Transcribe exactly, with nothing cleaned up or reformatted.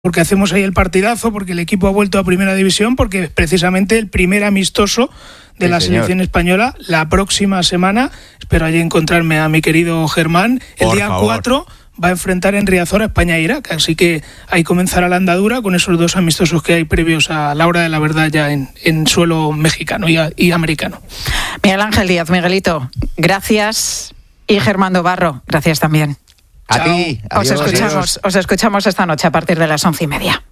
porque hacemos ahí el partidazo, porque el equipo ha vuelto a Primera División, porque es precisamente el primer amistoso de sí, la señor. selección española la próxima semana. Espero allí encontrarme a mi querido Germán. El Por día favor. cuatro va a enfrentar en Riazor a España e Irak, así que ahí comenzará la andadura con esos dos amistosos que hay previos a la hora de la verdad ya en, en suelo mexicano y, a, y americano. Miguel Ángel Díaz, Miguelito, gracias, y Germán Barro, gracias también. A Chao. ti. Os Adiós, escuchamos, adiós. os escuchamos esta noche a partir de las once y media.